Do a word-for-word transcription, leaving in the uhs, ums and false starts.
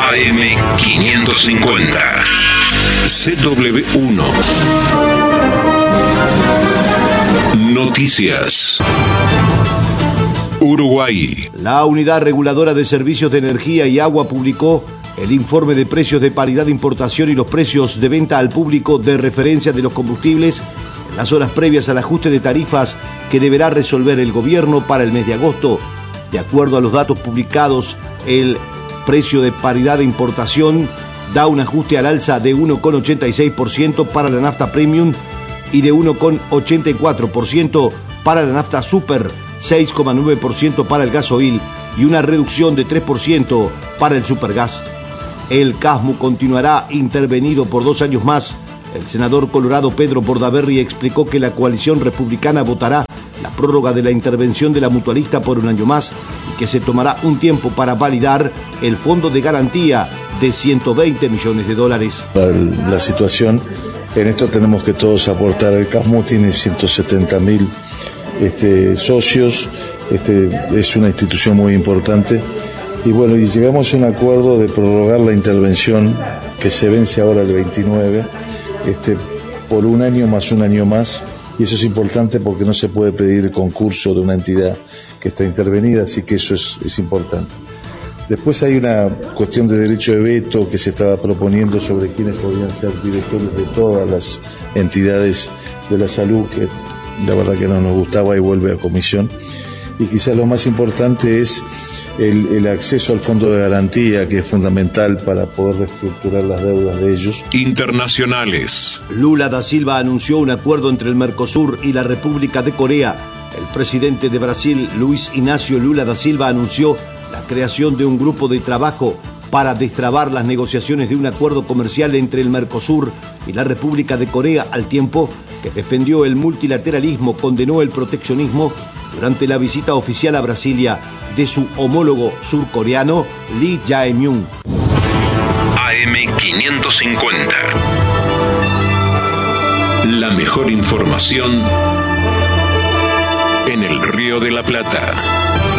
A M quinientos cincuenta. C W uno. Noticias. Uruguay. La Unidad Reguladora de Servicios de Energía y Agua publicó el informe de precios de paridad de importación y los precios de venta al público de referencia de los combustibles en las horas previas al ajuste de tarifas que deberá resolver el gobierno para el mes de agosto. De acuerdo a los datos publicados, el precio de paridad de importación da un ajuste al alza de uno coma ochenta y seis por ciento para la nafta premium y de uno coma ochenta y cuatro por ciento para la nafta super, seis coma nueve por ciento para el gasoil y una reducción de tres por ciento para el supergas. El CASMU continuará intervenido por dos años más. El senador colorado Pedro Bordaberry explicó que la coalición republicana votará la prórroga de la intervención de la mutualista por un año más y que se tomará un tiempo para validar el fondo de garantía de ciento veinte millones de dólares. La, la situación, en esto tenemos que todos aportar. El CASMU tiene ciento setenta mil este, socios, este, es una institución muy importante. Y bueno, y llegamos a un acuerdo de prorrogar la intervención que se vence ahora el veintinueve, este, por un año más un año más, y eso es importante porque no se puede pedir el concurso de una entidad que está intervenida, así que eso es, es importante. Después hay una cuestión de derecho de veto que se estaba proponiendo sobre quiénes podían ser directores de todas las entidades de la salud, que la verdad que no nos gustaba y vuelve a comisión. Y quizás lo más importante es el, el acceso al fondo de garantía, que es fundamental para poder reestructurar las deudas de ellos. Internacionales. Lula da Silva anunció un acuerdo entre el Mercosur y la República de Corea. El presidente de Brasil, Luis Inácio Lula da Silva, anunció la creación de un grupo de trabajo para destrabar las negociaciones de un acuerdo comercial entre el Mercosur y la República de Corea, al tiempo que defendió el multilateralismo, condenó el proteccionismo durante la visita oficial a Brasilia de su homólogo surcoreano Lee Jae-myung. A M quinientos cincuenta. La mejor información en el Río de la Plata.